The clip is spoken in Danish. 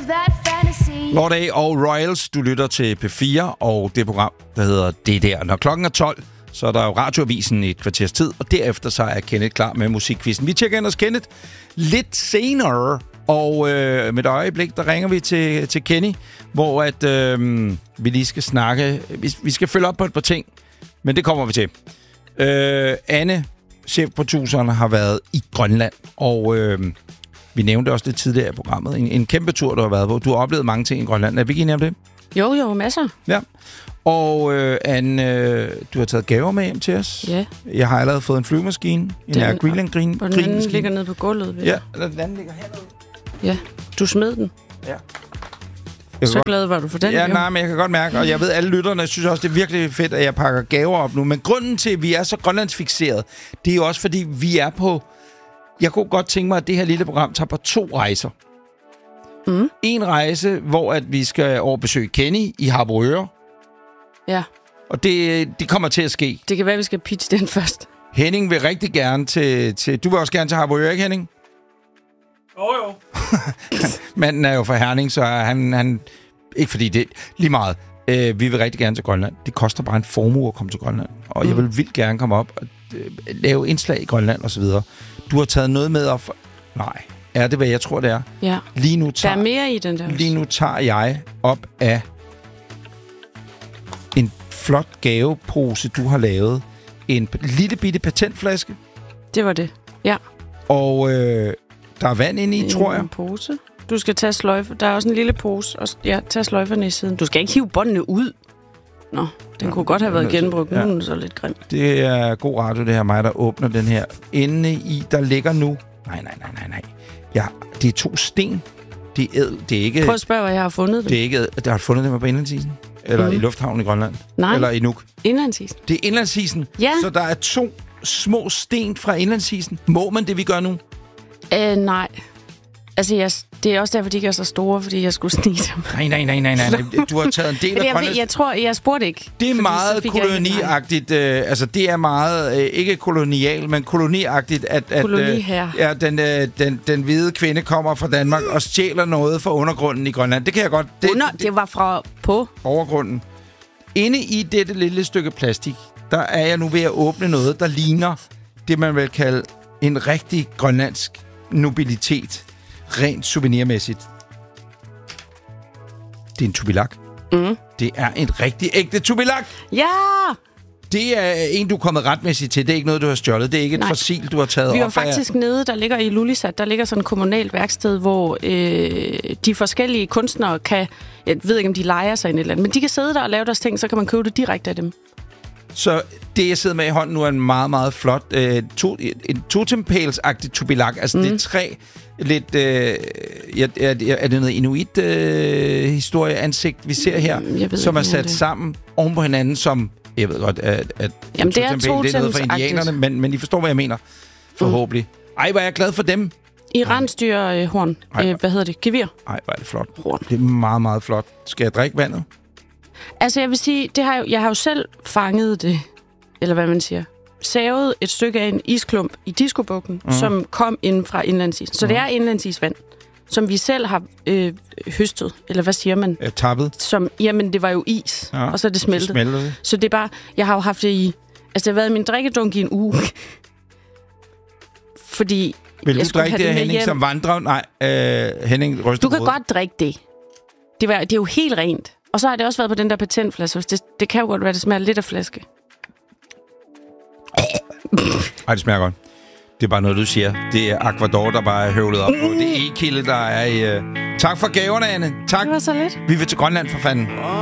Lord A og Royals, du lytter til P4 og det program, der hedder Det Der. Når klokken er 12, så er der jo radioavisen i et kvarters tid, og derefter så er Kenneth klar med musikquizzen. Vi tjekker ind hos Kenneth lidt senere, og med et øjeblik, der ringer vi til Kenny, hvor at, vi lige skal snakke. Vi skal følge op på et par ting, men det kommer vi til. Anne, chefproduceren, har været i Grønland, og vi nævnte også lidt tidligere i programmet. En kæmpe tur, du har været på. Du har oplevet mange ting i Grønland. Er vi ikke enige om det? Jo, masser. Ja. Og Anne, du har taget gaver med hjem til os. Ja. Jeg har allerede fået en flyvemaskine. En Air Greenland Green. Og den anden ligger nede på gulvet. Ja, eller den anden ligger hernede. Ja, du smed den. Ja. Så glad var du for den. Ja, nej, men jeg kan godt mærke, og jeg ved, alle lytterne synes også, det er virkelig fedt, at jeg pakker gaver op nu. Men grunden til, at vi er så grønlandsfikseret, det er jo også, fordi vi er på... Jeg kunne godt tænke mig, at det her lille program tager på 2 rejser. En rejse, hvor at vi skal over besøge Kenny i Harboøre. Ja. Og det kommer til at ske. Det kan være, at vi skal pitche den først. Henning vil rigtig gerne til... Du vil også gerne til Harboøre, ikke Henning? Jo. Manden er jo fra Herning, så han ikke fordi det lige meget. Vi vil rigtig gerne til Grønland. Det koster bare en formue at komme til Grønland. Og jeg vil vildt gerne komme op og lave indslag i Grønland og så videre. Du har taget noget med op for... Nej. Er det, hvad jeg tror, det er? Ja. Lige nu tager, der er mere i den der. Lige nu tager jeg op af en flot gavepose, du har lavet. En lille bitte patentflaske. Det var det, ja. Og der er vand inde i, tror jeg. En pose. Du skal tage sløjfer. Der er også en lille pose. Og tage sløjferne i siden. Du skal ikke hive båndene ud. Nå, den kunne godt have været genbrugt. Nu er den så lidt grim. Det er god radio, det her mig, der åbner den her. Inde i, der ligger nu... Nej. Ja, det er 2 sten. Det er ikke... Prøv at spørge, hvad jeg har fundet. Det er ikke... Der har fundet dem på indlandsisen? Eller i lufthavnen i Grønland? Nej. Eller i Nuuk? Indlandsisen. Det er indlandsisen? Ja. Så der er 2 små sten fra indlandsisen. Må man det, vi gør nu? Nej. Altså, det er også derfor, de ikke er så store, fordi jeg skulle snige dem. Nej. Du har taget en del af Grønland. Jeg tror, jeg spurgte ikke. Det er meget koloniagtigt. Altså, det er meget... ikke kolonial, men koloniagtigt, at ja, den hvide kvinde kommer fra Danmark og stjæler noget fra undergrunden i Grønland. Det kan jeg godt... Det var fra på overgrunden. Inde i dette lille stykke plastik, der er jeg nu ved at åbne noget, der ligner det, man vil kalde en rigtig grønlandsk nobilitet. Rent souvenirmæssigt. Det er en tubilak. Det er en rigtig ægte tubilak. Ja! Det er en, du er kommet retmæssigt til. Det er ikke noget, du har stjålet. Det er ikke et fossil, du har taget op af. Vi var faktisk nede, der ligger i Lulisat, der ligger sådan et kommunalt værksted, hvor de forskellige kunstnere kan... Jeg ved ikke, om de leger sig ind et eller andet, men de kan sidde der og lave deres ting, så kan man købe det direkte af dem. Så det, jeg sidder med i hånden nu, er en meget, meget flot en totempæls-agtig tubilak. Altså, det er 3 lidt... er det noget inuit-historie-ansigt, vi ser her, som er sat sammen oven på hinanden, som... Jeg ved godt, at jamen, det er noget for indianerne, men I forstår, hvad jeg mener. Forhåbentlig. Ej, hvor er jeg glad for dem. Iranstyrhorn. Hvad hedder det? Gevir. Ej, hvor er det flot. Horn. Det er meget, meget flot. Skal jeg drikke vandet? Altså, jeg vil sige, jeg har jo selv fanget det, eller hvad man siger, savet et stykke af en isklump i Diskobukken, som kom ind fra indlandsisen. Så det er indlandsisvand, som vi selv har høstet, eller hvad siger man? Tappet? Jamen, det var jo is, og så er det smeltet. Så det er bare, jeg har jo haft det i, altså det har været i min drikkedunk i en uge. Fordi vil du drikke det, Henning, som vandrer? Nej, Henning ryster. Du kan godt drikke det. Det er jo helt rent. Og så har det også været på den der patentflaske. Det kan jo godt være, det smager lidt af flaske. Ej, det smager godt. Det er bare noget, du siger. Det er Aquador, der bare er høvlet op på. Det er E-kilde, der er i... Tak for gaverne, Anne. Tak. Det var så lidt. Vi vil til Grønland, for fanden.